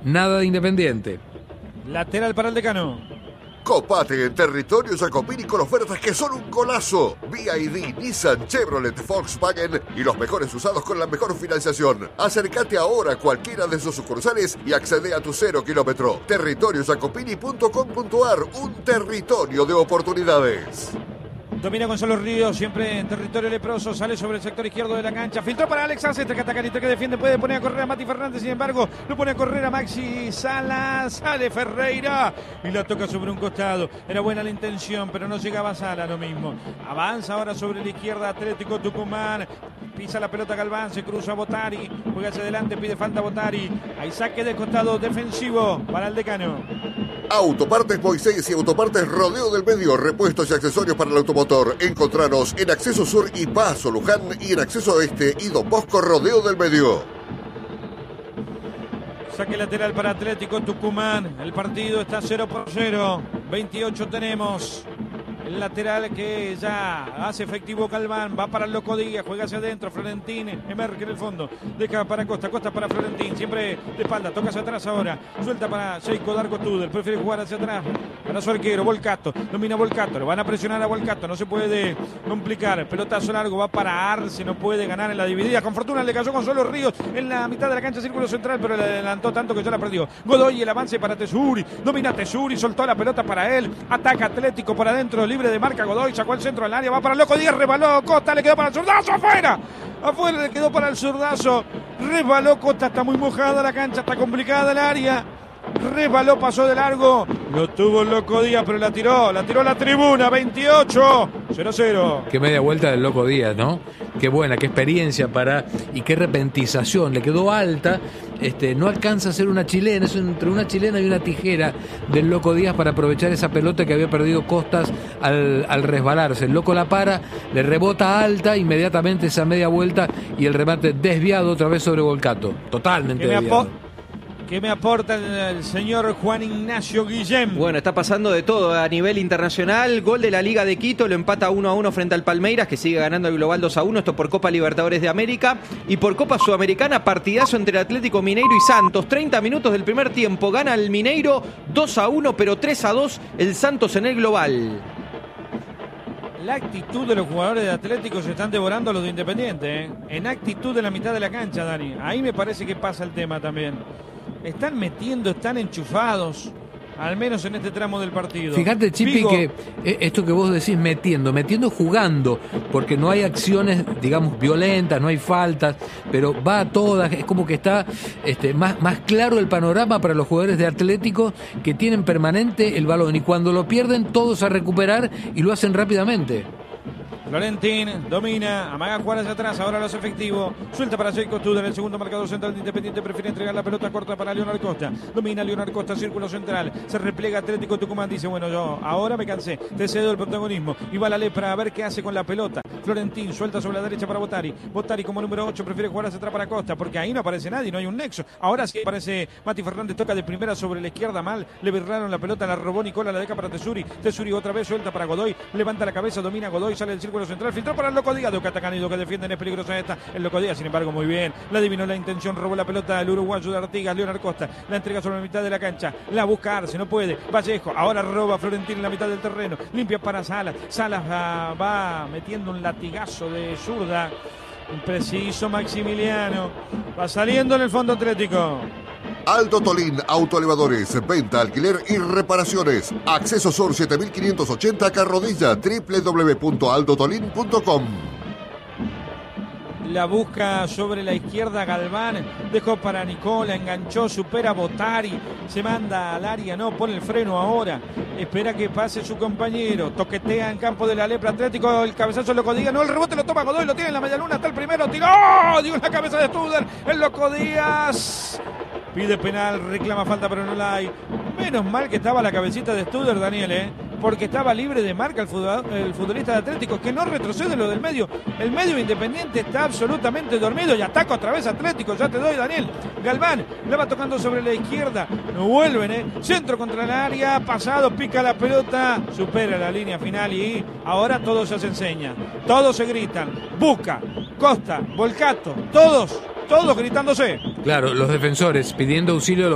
nada de Independiente. Lateral para el Decano. Copate en territorio Jacopini con ofertas que son un golazo. BYD, Nissan, Chevrolet, Volkswagen y los mejores usados con la mejor financiación. Acércate ahora a cualquiera de sus sucursales y accede a tu 0 kilómetro. Territoriojacopini.com.ar, un territorio de oportunidades. Domina Gonzalo Ríos, siempre en territorio leproso, sale sobre el sector izquierdo de la cancha, filtró para Alex Arce, que ataca y que defiende, puede poner a correr a Mati Fernández, sin embargo, lo pone a correr a Maxi Salas, sale Ferreira y la toca sobre un costado. Era buena la intención, pero no llegaba a Sala, lo mismo. Avanza ahora sobre la izquierda Atlético Tucumán, pisa la pelota Galván, se cruza a Botari, juega hacia adelante, pide falta a Botari, hay saque de costado defensivo para el Decano. Autopartes Moisés y Autopartes Rodeo del Medio, repuestos y accesorios para el automotor. Encontranos en Acceso Sur y Paso Luján y en Acceso Este y Don Bosco Rodeo del Medio. Saque lateral para Atlético Tucumán. El partido está 0-0. 28 tenemos. El lateral que ya hace efectivo Galván, va para el Loco Díaz, juega hacia adentro, Florentín emerge en el fondo, deja para Costa, Costa para Florentín, siempre de espalda, toca hacia atrás ahora, suelta para Sheiko Darko Tudor, prefiere jugar hacia atrás, para su arquero, Volcato, domina Volcato, lo van a presionar a Volcato, no se puede complicar, pelotazo largo, va para Arce, no puede ganar en la dividida, con fortuna le cayó Gonzalo Ríos en la mitad de la cancha, círculo central, pero le adelantó tanto que ya la perdió. Godoy, el avance para Tesuri, domina Tesuri, soltó la pelota para él, ataca Atlético por adentro, libre de marca Godoy, sacó el centro del área, va para el Loco Díaz, rebaló Costa, le quedó para el zurdazo, afuera le quedó para el zurdazo, resbaló Costa, está muy mojada la cancha, está complicada el área, resbaló, pasó de largo, lo tuvo el Loco Díaz, pero la tiró a la tribuna. 28-0-0. Qué media vuelta del Loco Díaz, ¿no? Qué buena, qué experiencia y qué repentización, le quedó alta, no alcanza a ser una chilena, es entre una chilena y una tijera del Loco Díaz para aprovechar esa pelota que había perdido Costas al resbalarse. El Loco la para, le rebota alta, inmediatamente esa media vuelta y el remate desviado otra vez sobre Volcato, totalmente desviado. ¿Qué me aporta el señor Juan Ignacio Guillén? Bueno, está pasando de todo a nivel internacional. Gol de la Liga de Quito, lo empata 1-1 frente al Palmeiras, que sigue ganando el global 2-1. Esto por Copa Libertadores de América. Y por Copa Sudamericana, partidazo entre Atlético Mineiro y Santos. 30 minutos del primer tiempo. Gana el Mineiro 2-1, pero 3-2 el Santos en el global. La actitud de los jugadores de Atlético se están devorando a los de Independiente, ¿eh? En actitud en la mitad de la cancha, Dani. Ahí me parece que pasa el tema también. Están metiendo, están enchufados, al menos en este tramo del partido. Fíjate, Chipi, Vigo, que esto que vos decís metiendo jugando, porque no hay acciones, digamos, violentas, no hay faltas, pero va a todas, es como que está más claro el panorama para los jugadores de Atlético, que tienen permanente el balón, y cuando lo pierden todos a recuperar y lo hacen rápidamente. Florentín domina, amaga jugar hacia atrás, ahora lo hace efectivo, suelta para Sheiko Tudor, el segundo marcador central de Independiente, prefiere entregar la pelota corta para Leonardo Costa, domina Leonardo Costa, círculo central, se replega Atlético Tucumán, dice, bueno, yo ahora me cansé, te cedo el protagonismo, y va la Lepra a ver qué hace con la pelota. Florentín suelta sobre la derecha para Botari, Botari como número 8 prefiere jugar hacia atrás para Costa, porque ahí no aparece nadie, no hay un nexo, ahora sí aparece Mati Fernández, toca de primera sobre la izquierda mal, le berraron la pelota, la robó Nicola, la deja para Tesuri otra vez suelta para Godoy, levanta la cabeza, domina Godoy, sale del círculo central, filtró para el Loco Díaz, que atacan y lo que defienden es peligrosa esta, el Loco Díaz, sin embargo, muy bien, la adivinó la intención, robó la pelota el uruguayo de Artigas, Leonardo Costa, la entrega sobre la mitad de la cancha, la busca Arce, no puede, Vallejo, ahora roba Florentín en la mitad del terreno, limpia para Salas, Salas va metiendo un latigazo de zurda, impreciso Maximiliano, va saliendo en el fondo Atlético. Aldo Tolín, autoelevadores, venta, alquiler y reparaciones. Acceso Sur 7580 Carrodilla, www.aldotolin.com. La busca sobre la izquierda Galván, dejó para Nicola, enganchó, supera Botari, se manda al área, no pone el freno ahora, espera que pase su compañero, toquetea en campo de la Lepra Atlético, el cabezazo Loco Díaz, no, el rebote lo toma Godoy, lo tiene en la media luna, está el primero, tiró, dio en la cabeza de Tudor, el Loco Díaz. Pide penal, reclama falta, pero no la hay. Menos mal que estaba la cabecita de Tudor, Daniel, porque estaba libre de marca el futbolista de Atlético, que no retrocede lo del medio. El medio Independiente está absolutamente dormido y ataca otra vez Atlético. Ya te doy, Daniel. Galván le va tocando sobre la izquierda. No vuelven, Centro contra el área, pasado, pica la pelota, supera la línea final y ahora todos se enseñan. Todos se gritan. Busca, Costa, Volcato, todos gritándose. Claro, los defensores pidiendo auxilio.